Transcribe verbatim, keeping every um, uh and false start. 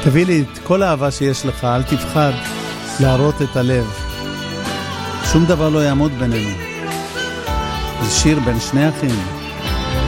תביא לי את כל האהבה שיש לך, אל תפחד להראות את הלב. שום דבר לא יעמוד בינינו. זה שיר בין שני אחים.